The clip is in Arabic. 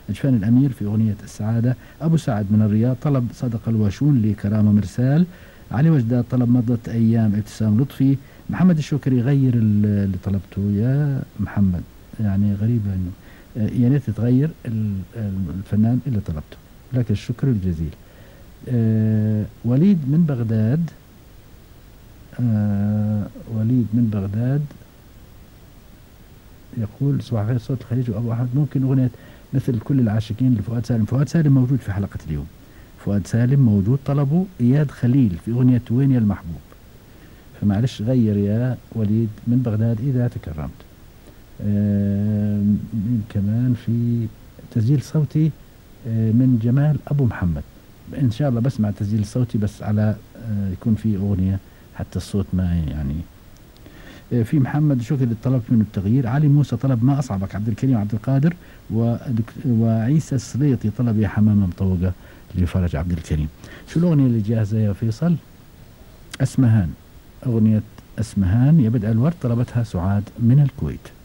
أجفان الأمير في أغنية السعادة. أبو سعد من الرياض طلب صدق الواشون لكرامة مرسال. علي وجداد طلب مضت أيام ابتسام لطفي. محمد الشوكري غير اللي طلبته يا محمد، يعني غريبة إنه يا ريت تغير الفنان اللي طلبته، لك الشكر الجزيل. وليد من بغداد، وليد من بغداد يقول صباح الخير صوت الخليج وأبو أحمد، ممكن أغنية مثل كل العاشقين لفؤاد سالم. فؤاد سالم موجود في حلقة اليوم، فؤاد سالم موجود، طلبه إياد خليل في أغنية وين يا المحبوب، فمعلش غير يا وليد من بغداد إذا تكرمت. مين كمان في تسجيل صوتي من جمال أبو محمد، إن شاء الله بسمع تسجيل صوتي بس على يكون في أغنية حتى الصوت ما يعني. في محمد شكري اللي طلبت منه التغيير. علي موسى طلب ما أصعبك. عبد الكريم عبد القادر وعيسى السليطي طلب يا حمامة مطوقة لفرج عبد الكريم. شو الأغنية اللي جاهزة يا فيصل؟ أسمهان، أغنية أسمهان يا بدء الورد طلبتها سعاد من الكويت.